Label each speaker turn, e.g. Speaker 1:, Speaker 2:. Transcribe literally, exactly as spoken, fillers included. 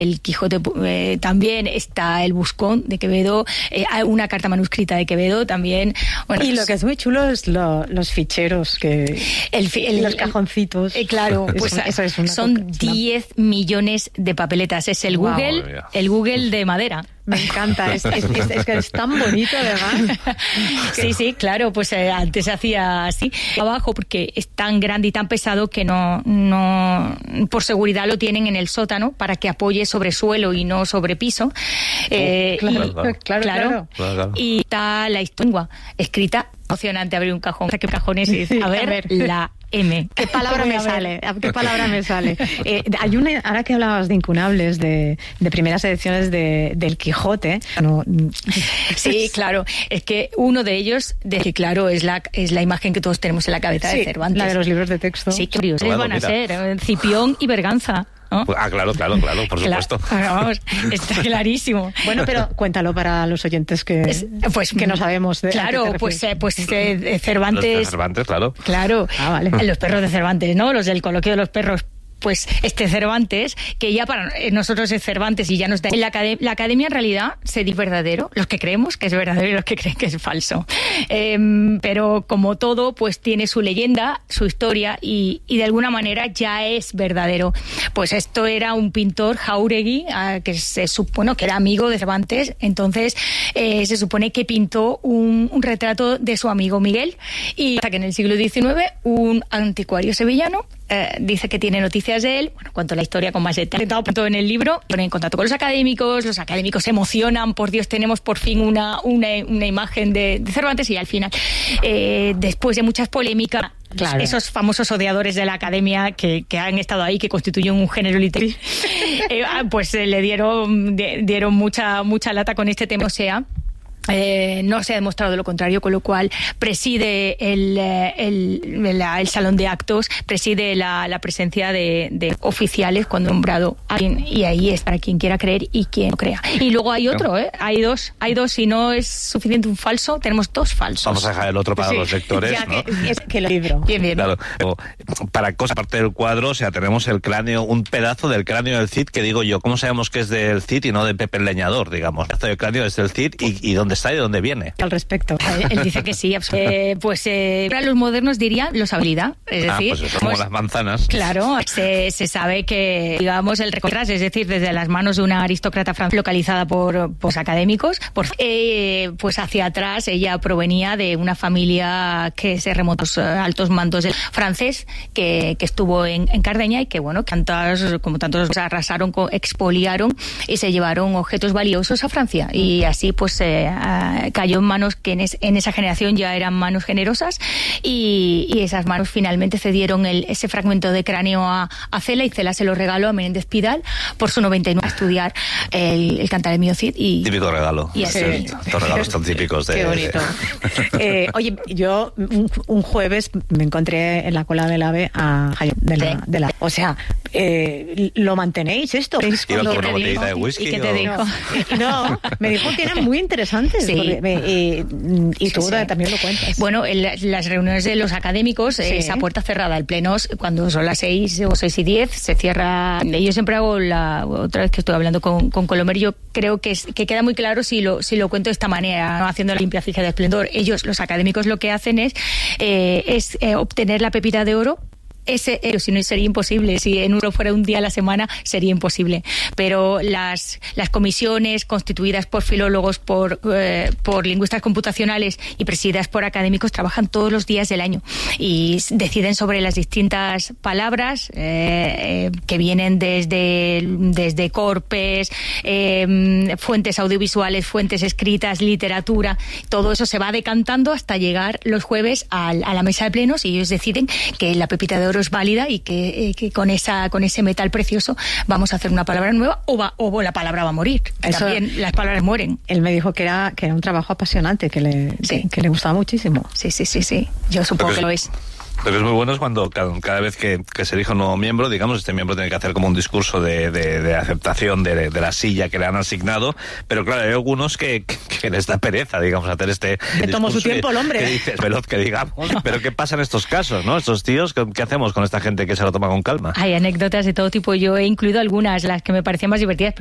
Speaker 1: el Quijote eh, también, está el Buscón de Quevedo, eh, hay una carta manuscrita de Quevedo también. Bueno,
Speaker 2: y lo que es muy chulo es lo, los ficheros, que
Speaker 1: el, el,
Speaker 2: los cajoncitos.
Speaker 1: Eh, claro, pues eso, eso es una son diez millones de papeletas. Es el wow. Google, el Google de madera.
Speaker 2: Me encanta, es, es, es, es que es tan bonito además.
Speaker 1: Sí, sí, claro, pues eh, antes se hacía así, abajo, porque es tan grande y tan pesado que no, no, por seguridad lo tienen en el sótano para que apoye sobre suelo y no sobre piso. Eh,
Speaker 2: oh, claro,
Speaker 1: y,
Speaker 2: claro, claro, claro.
Speaker 1: claro. Y está la historia escrita, emocionante abrir un cajón, saque cajones y decir, a ver, a ver. la M.
Speaker 2: ¿Qué palabra me sale? ¿Qué palabra me sale? Eh, hay una, ahora que hablabas de incunables, de, de primeras ediciones de, del Quijote. No,
Speaker 1: sí, claro. Es que uno de ellos, de que claro, es la, es la imagen que todos tenemos en la cabeza
Speaker 2: sí,
Speaker 1: de Cervantes.
Speaker 2: La de los libros de texto.
Speaker 1: Sí, qué curiosos bueno, van a mira. ser. Cipión y Berganza. ¿No?
Speaker 3: Ah, claro, claro, claro, por supuesto.
Speaker 1: Claro, vamos, está clarísimo.
Speaker 2: Bueno, pero cuéntalo para los oyentes que, es, pues, que no sabemos de
Speaker 1: claro, pues, eh, pues eh, Cervantes.
Speaker 3: Los de Cervantes, claro.
Speaker 1: Claro,
Speaker 2: ah, vale.
Speaker 1: Los perros de Cervantes, ¿no? Los del coloquio de los perros. Pues este Cervantes, que ya para nosotros es Cervantes y ya nos da... La, acad- la academia en realidad se dice verdadero, los que creemos que es verdadero y los que creen que es falso. Eh, pero como todo, pues tiene su leyenda, su historia y, y de alguna manera ya es verdadero. Pues esto era un pintor, Jáuregui, eh, que se supone que era amigo de Cervantes, entonces eh, se supone que pintó un, un retrato de su amigo Miguel y hasta que en el siglo diecinueve un anticuario sevillano Eh, dice que tiene noticias de él, bueno, cuanto a la historia con más detalle, todo en el libro, pone en contacto con los académicos, los académicos se emocionan, por Dios, tenemos por fin una, una, una imagen de, de Cervantes y al final, eh, después de muchas polémicas, claro. Esos famosos odiadores de la academia que, que han estado ahí, que constituyen un género literario, eh, pues eh, le dieron, de, dieron mucha, mucha lata con este tema, o sea... Eh, no se ha demostrado de lo contrario, con lo cual preside el, el, el, el salón de actos, preside la, la presencia de, de oficiales cuando ha nombrado a alguien, y ahí es para quien quiera creer y quien no crea. Y luego hay otro, ¿eh? hay dos, hay dos, si no es suficiente un falso, tenemos dos falsos.
Speaker 3: Vamos a dejar el otro para sí. los lectores,
Speaker 2: ya
Speaker 3: ¿no?
Speaker 2: Que, es que el libro.
Speaker 1: Bien, bien.
Speaker 3: Claro. Para cosas aparte del cuadro, o sea, tenemos el cráneo, un pedazo del cráneo del Cid, que digo yo, ¿cómo sabemos que es del Cid y no de Pepe el Leñador, digamos? El pedazo del cráneo es del Cid y, y ¿dónde está y de dónde viene?
Speaker 2: Al respecto.
Speaker 1: Él dice que sí. Eh, pues eh, para los modernos dirían los habilidad. Es
Speaker 3: ah,
Speaker 1: decir,
Speaker 3: pues eso, como las manzanas.
Speaker 1: Claro, se, se sabe que, digamos, el recorrido, es decir, desde las manos de una aristócrata francesa localizada por pues, académicos, por, eh, pues hacia atrás ella provenía de una familia que se remontó a los altos mandos del francés, que, que estuvo en, en Cardeña y que, bueno, tantas, como tantos arrasaron, expoliaron y se llevaron objetos valiosos a Francia. Y así, pues, eh, cayó en manos que en, es, en esa generación ya eran manos generosas y, y esas manos finalmente cedieron el, ese fragmento de cráneo a, a Cela y Cela se lo regaló a Menéndez Pidal por su noventa y nueve a estudiar el, el Cantalemio Cid. Y,
Speaker 3: típico regalo.
Speaker 1: Y así.
Speaker 3: Sí. Estos regalos tan típicos de...
Speaker 2: Qué bonito. eh, oye, yo un, un jueves me encontré en la cola del AVE a de la, de la, o sea, eh, ¿lo mantenéis esto?
Speaker 3: ¿Iba con una botellita de whisky?
Speaker 1: ¿Y qué te
Speaker 3: o...
Speaker 1: dijo?
Speaker 2: No, me dijo que eran muy interesantes.
Speaker 1: Sí.
Speaker 2: Porque me, y, y tú sí, sí. también lo cuentas.
Speaker 1: Bueno, en las reuniones de los académicos, sí. esa puerta cerrada, el pleno, cuando son las seis o seis y diez, se cierra. Yo siempre hago la, otra vez que estoy hablando con, con Colomer, yo creo que, es, que queda muy claro si lo, si lo cuento de esta manera, ¿no? Haciendo la limpia fija de esplendor. Ellos, los académicos, lo que hacen es, eh, es eh, obtener la pepita de oro. Ese, eh, si no sería imposible, si en uno fuera un día a la semana sería imposible, pero las, las comisiones constituidas por filólogos, por, eh, por lingüistas computacionales y presididas por académicos trabajan todos los días del año y deciden sobre las distintas palabras eh, eh, que vienen desde, desde corpes, eh, fuentes audiovisuales, fuentes escritas, literatura, todo eso se va decantando hasta llegar los jueves a, a la mesa de plenos y ellos deciden que la pepita de oro es válida y que, eh, que con esa con ese metal precioso vamos a hacer una palabra nueva o va o la palabra va a morir. Eso, también las palabras mueren.
Speaker 2: Él me dijo que era que era un trabajo apasionante, que le, sí. que, que le gustaba muchísimo.
Speaker 1: Sí, sí, sí, sí. Yo supongo que, que lo es.
Speaker 3: Lo que es muy bueno es cuando cada, cada vez que, que se elige un nuevo miembro, digamos, este miembro tiene que hacer como un discurso de, de, de aceptación de, de la silla que le han asignado, pero claro, hay algunos que, que, que les da pereza, digamos, hacer este
Speaker 2: que tomó su tiempo el hombre.
Speaker 3: Que dices, veloz, que digamos. Pero ¿qué pasa en estos casos, no? Estos tíos, ¿qué, qué hacemos con esta gente que se lo toma con calma?
Speaker 1: Hay anécdotas de todo tipo. Yo he incluido algunas, las que me parecían más divertidas.